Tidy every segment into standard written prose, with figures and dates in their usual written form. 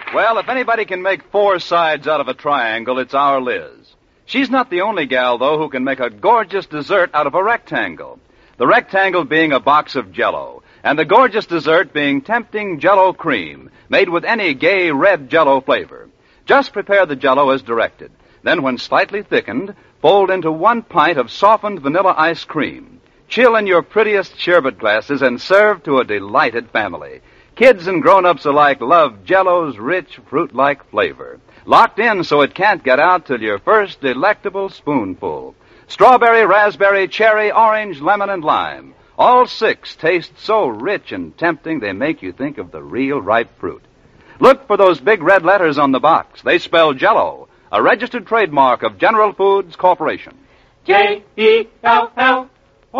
Well, if anybody can make 4 sides out of a triangle, it's our Liz. She's not the only gal, though, who can make a gorgeous dessert out of a rectangle. The rectangle being a box of Jell-O, and the gorgeous dessert being tempting Jell-O cream, made with any gay red Jell-O flavor. Just prepare the Jell-O as directed. Then, when slightly thickened, fold into 1 pint of softened vanilla ice cream. Chill in your prettiest sherbet glasses and serve to a delighted family. Kids and grown-ups alike love Jell-O's rich, fruit-like flavor. Locked in so it can't get out till your first delectable spoonful. Strawberry, raspberry, cherry, orange, lemon, and lime. All 6 taste so rich and tempting they make you think of the real ripe fruit. Look for those big red letters on the box. They spell Jell-O, a registered trademark of General Foods Corporation. Jell-O.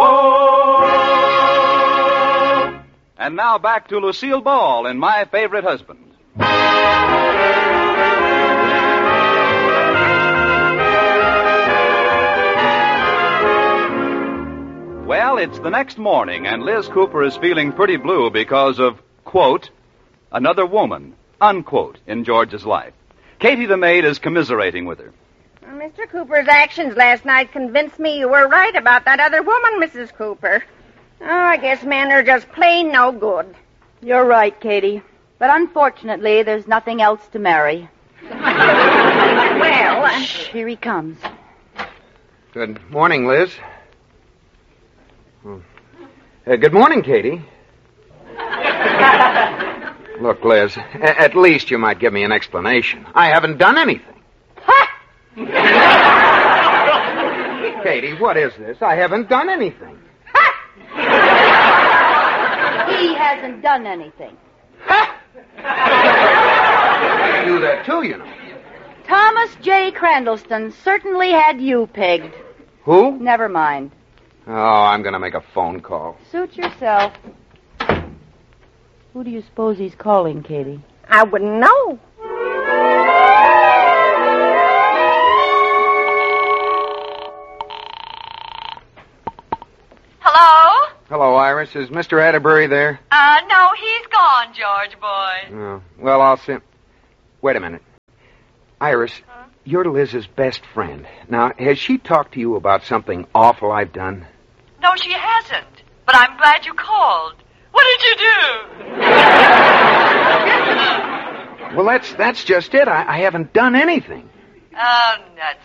And now back to Lucille Ball in My Favorite Husband. Well, it's the next morning, and Liz Cooper is feeling pretty blue because of, quote, another woman, unquote, in George's life. Katie the maid is commiserating with her. Mr. Cooper's actions last night convinced me you were right about that other woman, Mrs. Cooper. Oh, I guess men are just plain no good. You're right, Katie. But unfortunately, there's nothing else to marry. Well, Shh, here he comes. Good morning, Liz. Good morning, Katie. Look, Liz, at least you might give me an explanation. I haven't done anything. Katie, what is this? I haven't done anything. He hasn't done anything. I do that too, you know. Thomas J. Crandallston certainly had you pegged. Who? Never mind. Oh, I'm going to make a phone call. Suit yourself. Who do you suppose he's calling, Katie? I wouldn't know. Hello? Hello, Iris. Is Mr. Atterbury there? No, he's gone, George boy. Oh, well, I'll see. Wait a minute. Iris, you're Liz's best friend. Now, has she talked to you about something awful I've done? No, she hasn't. But I'm glad you called. What did you do? Well, that's just it. I haven't done anything. Oh, nuts.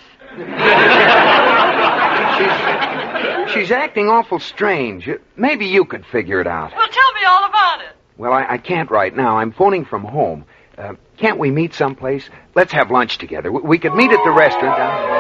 She's acting awful strange. Maybe you could figure it out. Well, tell me all about it. Well, I can't right now. I'm phoning from home. Can't we meet someplace? Let's have lunch together. We could meet at the restaurant down...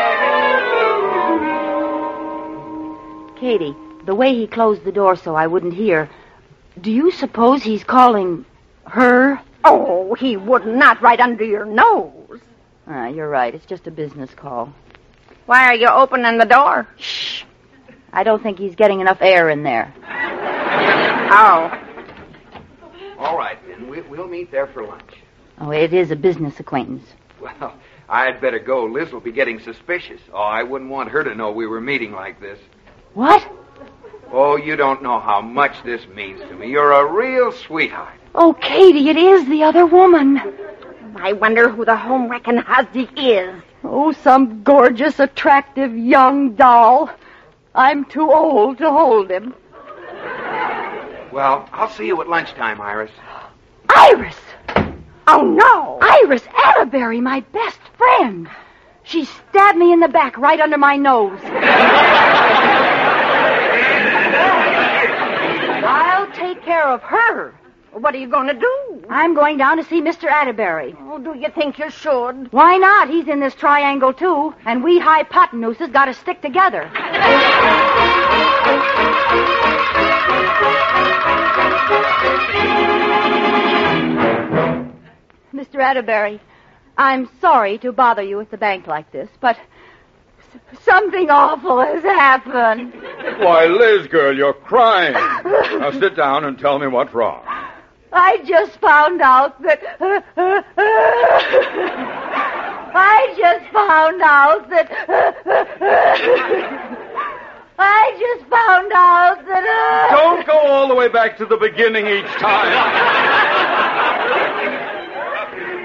Katie, the way he closed the door so I wouldn't hear, do you suppose he's calling her? Oh, he would not right under your nose. You're right. It's just a business call. Why are you opening the door? Shh. I don't think he's getting enough air in there. Oh. All right, then. We'll meet there for lunch. Oh, it is a business acquaintance. Well, I'd better go. Liz will be getting suspicious. Oh, I wouldn't want her to know we were meeting like this. What? Oh, you don't know how much this means to me. You're a real sweetheart. Oh, Katie, it is the other woman. I wonder who the home wrecking husband is. Oh, some gorgeous, attractive young doll. I'm too old to hold him. Well, I'll see you at lunchtime, Iris. Iris! Oh, no. Iris Atterbury, my best friend. She stabbed me in the back right under my nose. I'll take care of her. What are you going to do? I'm going down to see Mr. Atterbury. Oh, do you think you should? Why not? He's in this triangle, too. And we hypotenuses got to stick together. Mr. Atterbury, I'm sorry to bother you at the bank like this, but something awful has happened. Why, Liz, girl, you're crying. Now sit down and tell me what's wrong. I just found out that... Don't go all the way back to the beginning each time.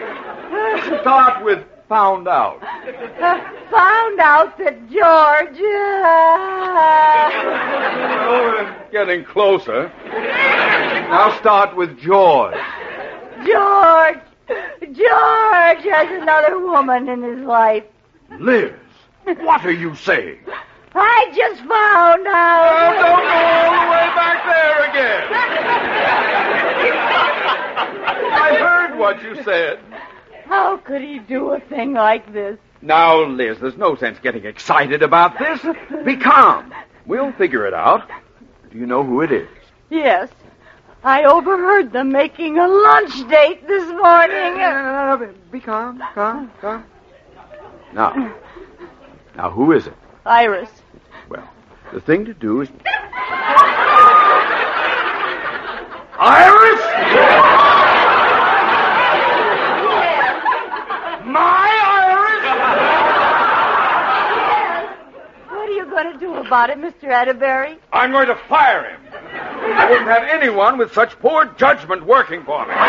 start with found out. Found out that George... Oh, we're getting closer. Now start with George. George has another woman in his life. Liz, what are you saying? I just found out. Oh, don't go all the way back there again. I heard what you said. How could he do a thing like this? Now, Liz, there's no sense getting excited about this. Be calm. We'll figure it out. Do you know who it is? Yes. I overheard them making a lunch date this morning. Be calm, calm. Now, who is it? Iris. Well, the thing to do is... Iris? My Iris? What are you going to do about it, Mr. Atterbury? I'm going to fire him. I wouldn't have anyone with such poor judgment working for me.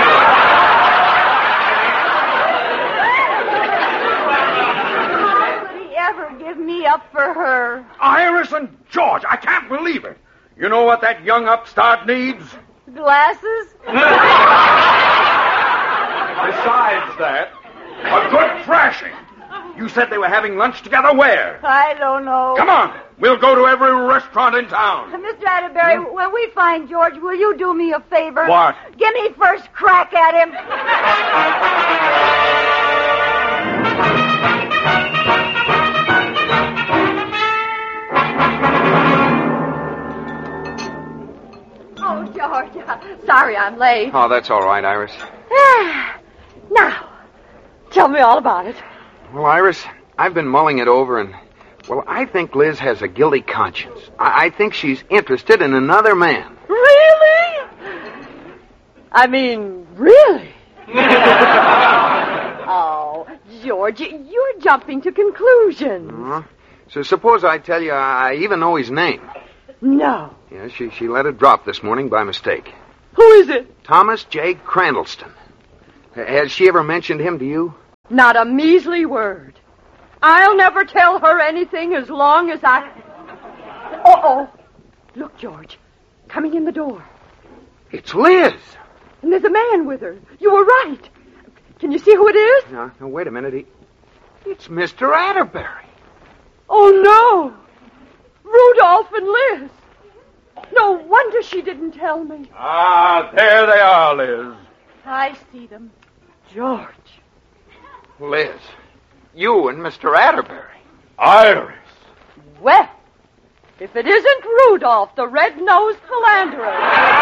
Ever give me up for her? Iris and George, I can't believe it. You know what that young upstart needs? Glasses? Besides that, a good thrashing. You said they were having lunch together where? I don't know. Come on. We'll go to every restaurant in town. Mr. Atterbury, when we find George, will you do me a favor? What? Give me first crack at him. Oh, George, sorry I'm late. Oh, that's all right, Iris. Now, tell me all about it. Well, Iris, I've been mulling it over, and, well, I think Liz has a guilty conscience. I think she's interested in another man. Really? I mean, really? Oh, George, you're jumping to conclusions. So suppose I tell you I even know his name. No. Yeah, she let it drop this morning by mistake. Who is it? Thomas J. Crandallston. Has she ever mentioned him to you? Not a measly word. I'll never tell her anything as long as I... Uh-oh. Look, George. Coming in the door. It's Liz. And there's a man with her. You were right. Can you see who it is? No, wait a minute. It's Mr. Atterbury. Oh, no. Rudolph and Liz. No wonder she didn't tell me. Ah, there they are, Liz. I see them. George. Liz, you and Mr. Atterbury. Iris. Well, if it isn't Rudolph, the red-nosed philanderer.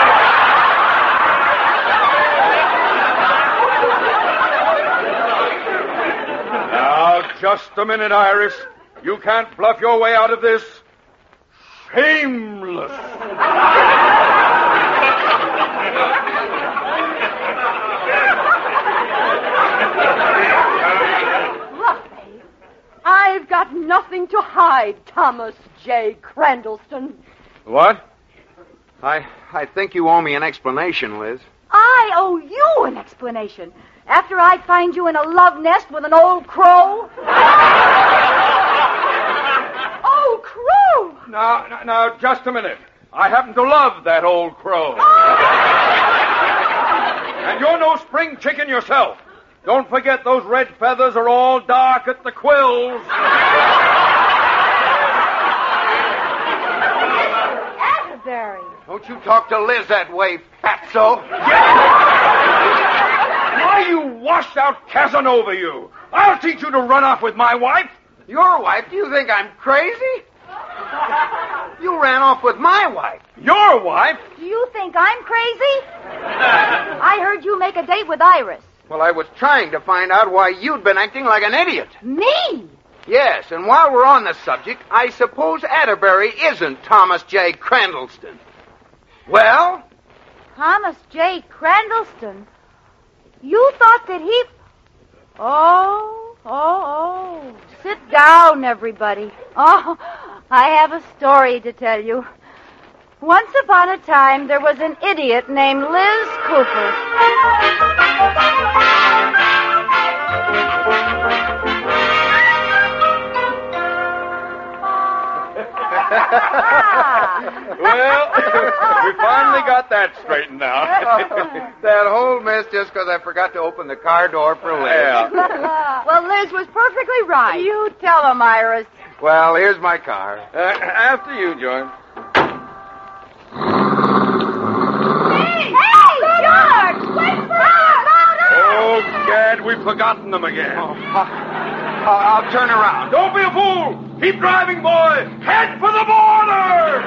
Now, just a minute, Iris. You can't bluff your way out of this. Shameless. I've got nothing to hide, Thomas J. Crandallston. What? I think you owe me an explanation, Liz. I owe you an explanation. After I find you in a love nest with an old crow. Old crow? Now, just a minute. I happen to love that old crow. And you're no spring chicken yourself. Don't forget those red feathers are all dark at the quills. Atterbury. Don't you talk to Liz that way, fatso. Why, you washed-out Casanova, you. I'll teach you to run off with my wife. Your wife? Do you think I'm crazy? You ran off with my wife. Your wife? Do you think I'm crazy? I heard you make a date with Iris. Well, I was trying to find out why you'd been acting like an idiot. Me? Yes, and while we're on the subject, I suppose Atterbury isn't Thomas J. Crandallston. Well? Thomas J. Crandallston? You thought that he... Oh. Sit down, everybody. Oh, I have a story to tell you. Once upon a time, there was an idiot named Liz Cooper. Well, we finally got that straightened out. That whole mess just because I forgot to open the car door for Liz. Yeah. Well, Liz was perfectly right. You tell him, Iris. Well, here's my car. After you, George. Hey, George! Wait for us! Oh, Gad, we've forgotten them again. I'll turn around. Don't be a fool. Keep driving, boy. Head for the border.